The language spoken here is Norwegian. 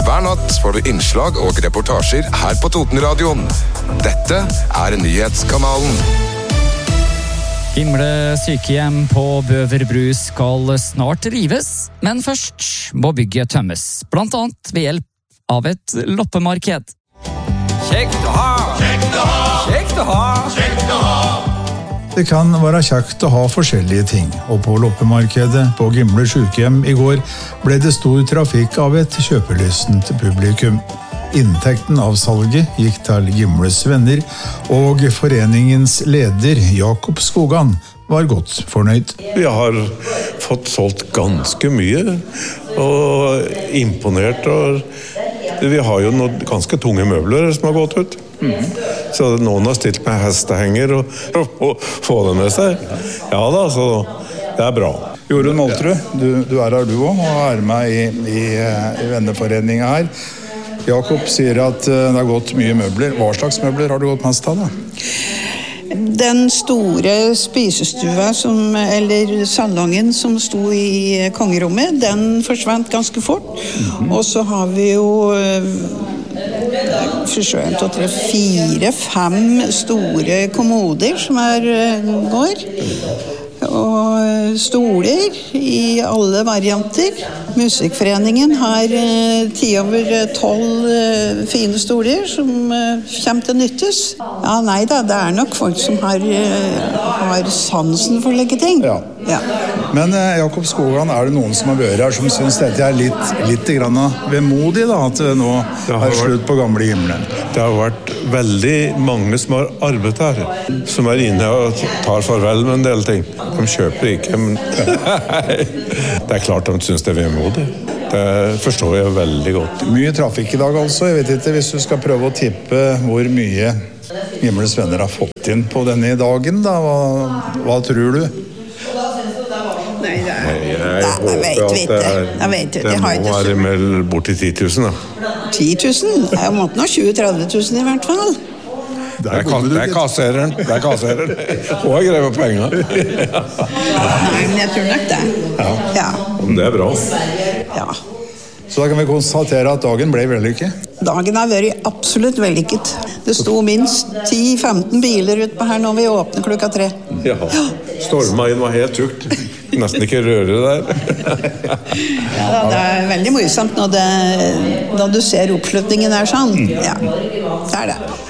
Hver natt får du innslag og reportasjer her på Totenradioen. Dette nyhetskanalen. Gimle sykehjem på Bøverbru skal snart rives, men først må bygget tømmes, blant annet ved hjelp av et loppemarked. Kjekt å ha! Kjekt å ha! Kjekt å ha! Kjekt å ha! Det kan være kjekt å ha forskjellige ting, og på loppemarkedet på Gimle sykehjem i går ble det stor trafikk av et kjøpelystent publikum. Inntekten av salget gikk til Gimles venner, og foreningens leder Jakob Skogan var godt fornøyd. Vi har fått solgt ganske mye, og imponert. Og vi har jo noen ganske tunge møbler som har gått ut. Så noen har stilt med hestehenger og få det med seg. Ja da, så det er bra. Jorunn Moltrud, du er her du også, og er med i venneforeningen her. Jakob sier at det har gått mye møbler. Hva slags møbler har du gått mest av da? Den store spisestua, eller salongen som sto i kongerommet, den forsvant ganske fort. Og så har vi jo 4-5 store kommoder som går. Og stoler i alle varianter. Musikkforeningen har 10/12 fine stoler som kommer til nyttes. Ja, nei da, det er nok folk som har sansen for å legge ting. Ja. Ja. Men Jakob Skogan, er det noen som har vært her som synes dette er litt grann vemodig da, at det nå er slutt på gamle Gimle? Det har vært veldig mange som har arbeidet her, som er inne og tar farvel med en del ting. De kjøper ikke, men det er klart de synes det er vemodig. Det forstår jeg veldig godt. Mye trafikk i dag altså. Jeg vet ikke, hvis du skal prøve å tippe hvor mye Gimles venner har fått inn på denne dagen, da, hva tror du? Jeg håper det må være med bort til 10 000 da. 10 000? Jeg måtte nå 20-30 000 i hvert fall. Det er kassereren. Og jeg grever penger. Nei, men jeg tror nok det. Ja. Det er bra. Ja. Så da kan vi konstatere at dagen ble vellykket? Dagen har vært absolutt vellykket. Det sto minst 10-15 biler ute på her når vi åpner 3:00. Ja. Stormveien var helt tukt. Nesten ikke røre der. Ja, det er veldig morsomt når du ser oppslutningen der sånn. Ja, det er det.